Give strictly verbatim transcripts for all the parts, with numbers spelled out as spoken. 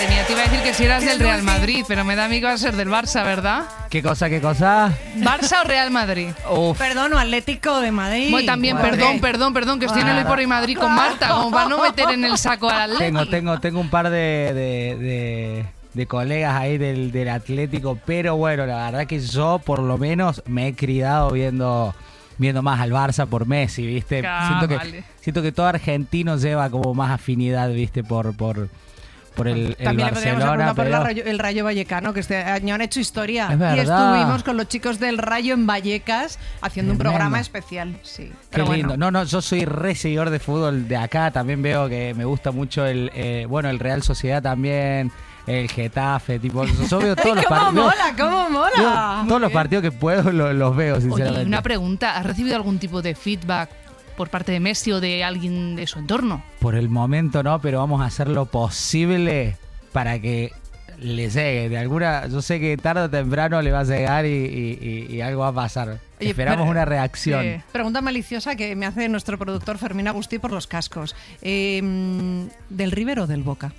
Madre mía, te iba a decir que si eras del Real Madrid, pero me da amigo a ser del Barça, ¿verdad? ¿Qué cosa, qué cosa? ¿Barça o Real Madrid? Uf. Perdón, o Atlético de Madrid. Bueno, también, Guarde. perdón, perdón, perdón, que estoy en el Hoy por Hoy Madrid con Marta, como para no meter en el saco al Atlético. Tengo, tengo, tengo un par de, de, de, de colegas ahí del, del Atlético, pero bueno, la verdad que yo por lo menos me he criado viendo... viendo más al Barça por Messi, ¿viste? Ah, siento que vale. siento que todo argentino lleva como más afinidad, ¿viste? Por por por el, el También le podríamos Barcelona, preguntar por pero... el Rayo, el Rayo Vallecano, que este año han hecho historia. Es verdad. Y estuvimos con los chicos del Rayo en Vallecas haciendo Tremendo. un programa especial. Sí. Qué Pero lindo. bueno. No, no, yo soy re seguidor de fútbol de acá. También veo que me gusta mucho el, eh, bueno, el Real Sociedad también, el Getafe, tipo, yo veo todos los ¿Cómo partidos. mola? ¿Cómo mola? Yo todos los partidos que puedo los, los veo, sinceramente. Oye, una pregunta, ¿has recibido algún tipo de feedback por parte de Messi o de alguien de su entorno? Por el momento no, pero vamos a hacer lo posible para que le llegue. De alguna, yo sé que tarde o temprano le va a llegar y, y, y, y algo va a pasar. Oye, Esperamos pero- una reacción. Sí. Pregunta maliciosa que me hace nuestro productor Fermín Agustí por los cascos. Eh, ¿Del River o del Boca?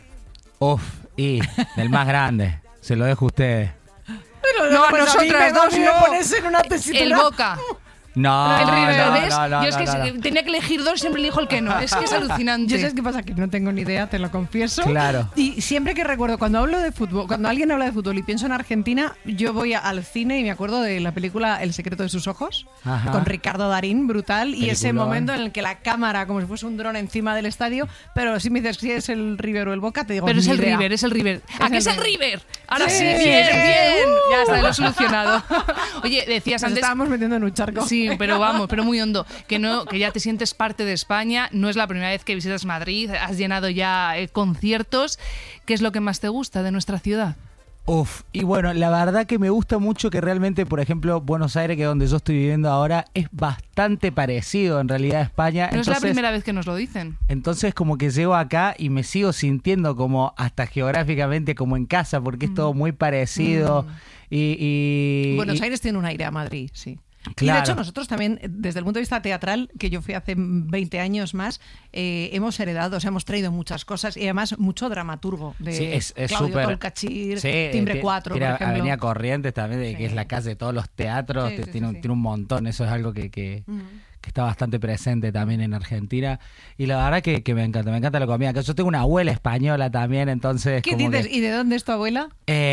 Uf, y del más grande. Se lo dejo a ustedes. Pero No, nosotras dos no. pones en una tesitura. El Boca. No, el River, no, ¿ves? no, no, Yo es que no, no. si tenía que elegir dos, siempre elijo el que no. Es que es alucinante. Yo sabes qué pasa, que no tengo ni idea, te lo confieso. Claro. Y siempre que recuerdo, cuando hablo de fútbol, cuando alguien habla de fútbol y pienso en Argentina, yo voy a- al cine y me acuerdo de la película El secreto de sus ojos, Ajá. con Ricardo Darín, brutal, y ese Peliculón. momento en el que la cámara, como si fuese un dron encima del estadio, pero si me dices si es el River o el Boca, te digo Pero es ni el idea. River, es el River. ¿A qué el es el River. River? Ahora sí, Sí, bien, sí, bien. sí. Ya está, lo he solucionado. Oye, decías Nos antes... estábamos metiendo en un charco. Sí, pero vamos, pero muy hondo. Que no, que ya te sientes parte de España. No es la primera vez que visitas Madrid. Has llenado ya eh, conciertos. ¿Qué es lo que más te gusta de nuestra ciudad? Uf, y bueno, la verdad que me gusta mucho que realmente, por ejemplo, Buenos Aires, que es donde yo estoy viviendo ahora, es bastante parecido en realidad a España. No es la Entonces- primera vez que nos lo dicen. Entonces como que llego acá y me sigo sintiendo como hasta geográficamente como en casa, porque es todo muy parecido. Y, y- Buenos y- Aires tiene un aire a Madrid, sí. Y Claro. de hecho nosotros también, desde el punto de vista teatral, que yo fui hace veinte años más, eh, hemos heredado, o sea, hemos traído muchas cosas y además mucho dramaturgo de Sí, es es Claudio súper. Tolcachir, Sí, Timbre ti- cuatro, tiene por ejemplo. Avenida Corrientes también, de, que Sí. es la casa de todos los teatros, Sí, que sí, tiene, sí, un- sí. tiene un montón. Eso es algo que, que, que está bastante presente también en Argentina. Y la verdad que, que me encanta, me encanta la comida. Que yo tengo una abuela española también, entonces... ¿Qué como dices? que- ¿Y de dónde es tu abuela?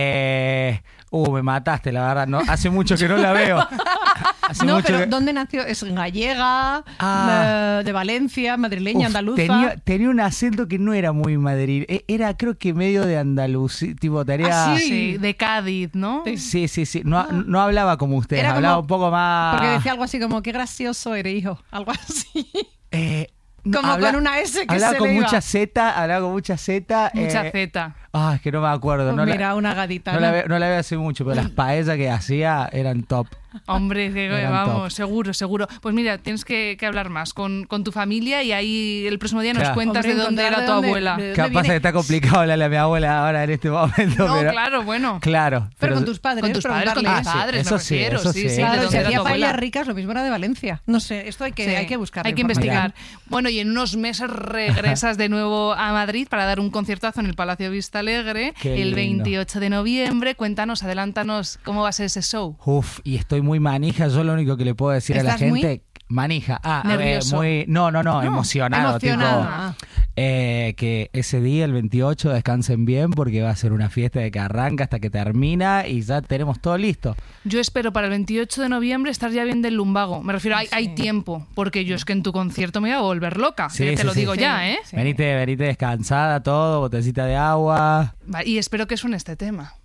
Eh, uh, me mataste, la verdad. No, hace mucho que no la veo. Hace No, mucho pero que- ¿dónde nació? ¿Es gallega, Ah. eh, de Valencia, madrileña, Uf, andaluza? Tenía, tenía un acento que no era muy madrid. e- Era creo que medio de Andalucía. Tipo, tenía... Ah, sí. Sí, de Cádiz, ¿no? Sí, sí, sí. No, no hablaba como ustedes, Era hablaba como- un poco más... Porque decía algo así como, qué gracioso eres, hijo. Algo así. Eh, no, Como habla- con una S que hablaba se con le iba. mucha Z, hablaba con mucha Z. Mucha eh, Z. Ah, es que no me acuerdo. No, Mira, la, una gadita. no, ¿no? la veo, no la veo hace mucho, pero las paellas que hacía eran top. Hombre, que, Eran vamos, top. seguro, seguro. Pues mira, tienes que, que hablar más con, con tu familia y ahí el próximo día nos Claro. cuentas Hombre, de dónde encontrar era de tu dónde- abuela. de- Capaz viene? que está complicado hablarle a mi abuela ahora en este momento. No, pero, claro, bueno. Claro. Pero con tus padres, Con tus padres, con tus preguntarles. Ah, sí, padres, eso me sí, refiero. eso sí, sí. sí, Claro, de si dónde era hacía tu paellas abuela. ricas, lo mismo era de Valencia. No sé, esto hay que, Sí, hay que buscar. Hay que investigar. Bueno, y en unos meses regresas de nuevo a Madrid para dar un conciertazo en el Palacio Vista Alegre Qué el lindo. veintiocho de noviembre. Cuéntanos, adelántanos cómo va a ser ese show. Uf, y estoy muy manija. Yo lo único que le puedo decir a la ¿Estás muy gente... Manija. Ah, nervioso? eh, muy... No, no, no, No, emocionado. emocionado. tipo, Ah. eh, que ese día, el veintiocho, descansen bien porque va a ser una fiesta de que arranca hasta que termina y ya tenemos todo listo. Yo espero para el veintiocho de noviembre estar ya bien del lumbago. Me refiero, hay, hay tiempo, porque yo es que en tu concierto me voy a volver loca. Sí, te sí, lo sí. digo Sí. ya, ¿eh? Sí. Venite, venite descansada, todo, botecita de agua. Va, y espero que suene este tema.